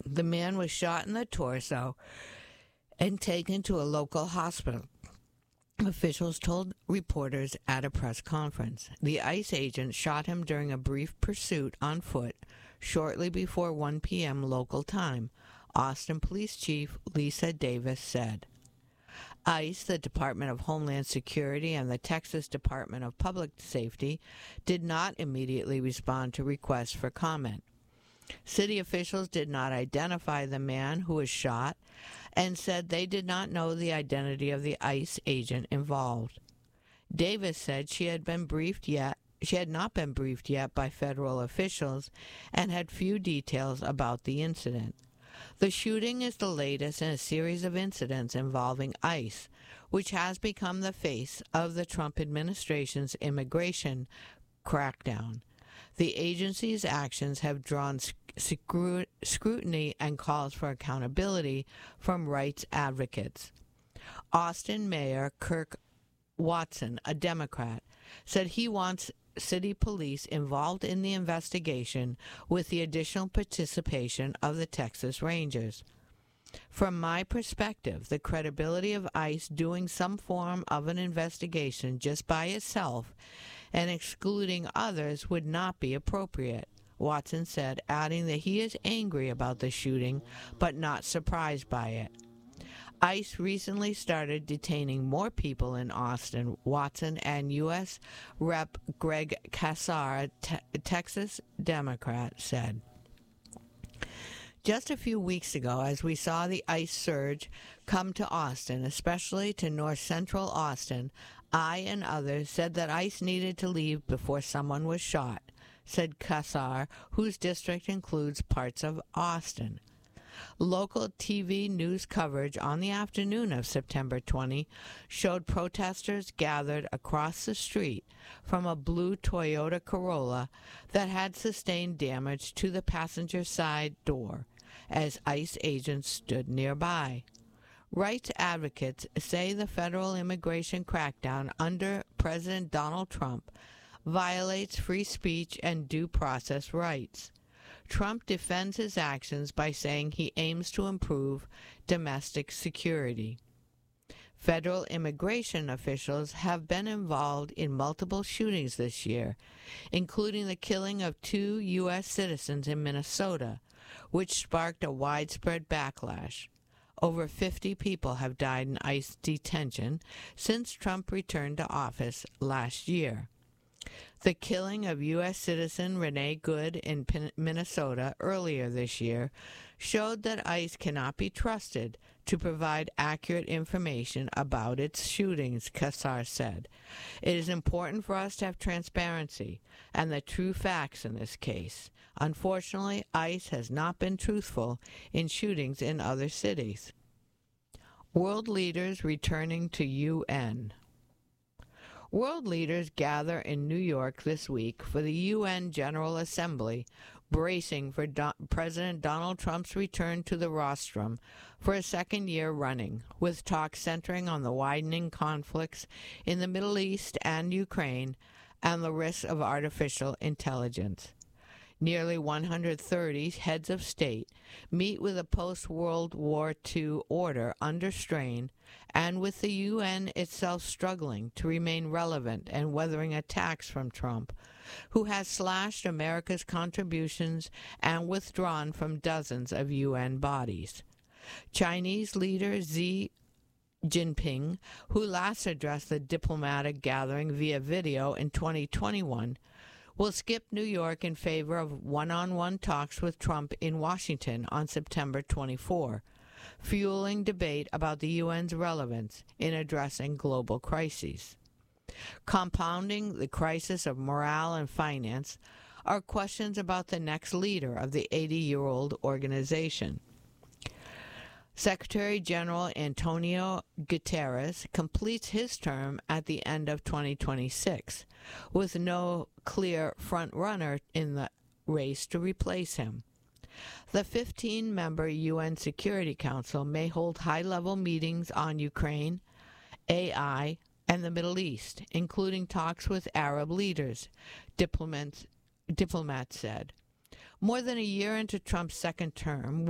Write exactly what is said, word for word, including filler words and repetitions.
The man was shot in the torso and taken to a local hospital, officials told reporters at a press conference. The ICE agent shot him during a brief pursuit on foot shortly before one p.m. local time, Austin Police Chief Lisa Davis said. ICE, the Department of Homeland Security, and the Texas Department of Public Safety did not immediately respond to requests for comment. City officials did not identify the man who was shot and said they did not know the identity of the ICE agent involved. Davis said she had been briefed yet she had not been briefed yet by federal officials and had few details about the incident. The shooting is the latest in a series of incidents involving ICE, which has become the face of the Trump administration's immigration crackdown. The agency's actions have drawn scru- scrutiny and calls for accountability from rights advocates. Austin Mayor Kirk Watson, a Democrat, said he wants city police involved in the investigation with the additional participation of the Texas Rangers. From my perspective, the credibility of ICE doing some form of an investigation just by itself and excluding others would not be appropriate, Watson said, adding that he is angry about the shooting but not surprised by it. ICE recently started detaining more people in Austin, Watson, and U S Representative Greg Casar, a te- Texas Democrat, said. Just a few weeks ago, as we saw the ICE surge come to Austin, especially to north central Austin, I and others said that ICE needed to leave before someone was shot, said Casar, whose district includes parts of Austin. Local T V news coverage on the afternoon of September twentieth showed protesters gathered across the street from a blue Toyota Corolla that had sustained damage to the passenger side door as ICE agents stood nearby. Rights advocates say the federal immigration crackdown under President Donald Trump violates free speech and due process rights. Trump defends his actions by saying he aims to improve domestic security. Federal immigration officials have been involved in multiple shootings this year, including the killing of two U S citizens in Minnesota, which sparked a widespread backlash. Over fifty people have died in ICE detention since Trump returned to office last year. The killing of U S citizen Renee Good in Pin- Minnesota earlier this year showed that ICE cannot be trusted to provide accurate information about its shootings, Casar said. It is important for us to have transparency and the true facts in this case. Unfortunately, ICE has not been truthful in shootings in other cities. World leaders returning to U N. World leaders gather in New York this week for the U N General Assembly, bracing for Do- President Donald Trump's return to the rostrum for a second year running, with talks centering on the widening conflicts in the Middle East and Ukraine and the risks of artificial intelligence. Nearly one hundred thirty heads of state meet with a post-World War Two order under strain and with the U N itself struggling to remain relevant and weathering attacks from Trump, who has slashed America's contributions and withdrawn from dozens of U N bodies. Chinese leader Xi Jinping, who last addressed the diplomatic gathering via video in twenty twenty-one, will skip New York in favor of one-on-one talks with Trump in Washington on September twenty-fourth, fueling debate about the U N's relevance in addressing global crises. Compounding the crisis of morale and finance are questions about the next leader of the eighty-year-old organization. Secretary General Antonio Guterres completes his term at the end of twenty twenty-six, with no clear front-runner in the race to replace him. The fifteen-member U N Security Council may hold high-level meetings on Ukraine, A I, and the Middle East, including talks with Arab leaders, diplomats, diplomats said. More than a year into Trump's second term,